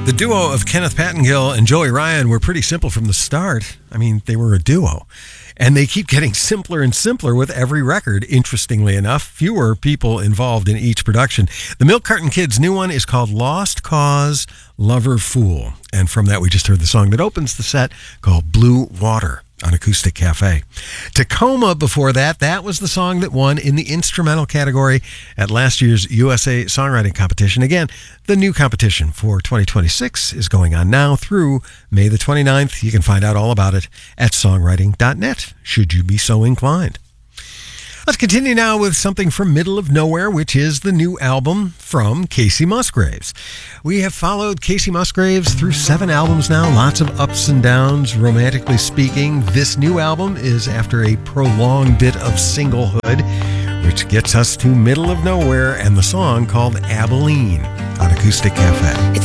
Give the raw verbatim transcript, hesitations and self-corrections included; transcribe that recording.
The duo of Kenneth Pattengill and Joey Ryan were pretty simple from the start. I mean, they were a duo. And they keep getting simpler and simpler with every record, interestingly enough. Fewer people involved in each production. The Milk Carton Kids' new one is called Lost Cause, Lover Fool. And from that, we just heard the song that opens the set called Blue Water on Acoustic Cafe. Tacoma before that, that was the song that won in the instrumental category at last year's U S A Songwriting Competition. Again, the new competition for twenty twenty-six is going on now through May the twenty-ninth. You can find out all about it at songwriting dot net, should you be so inclined. Let's continue now with something from Middle of Nowhere, which is the new album from Kacey Musgraves. We have followed Kacey Musgraves through seven albums now, lots of ups and downs, romantically speaking. This new album is after a prolonged bit of singlehood, which gets us to Middle of Nowhere and the song called Abilene on Acoustic Cafe.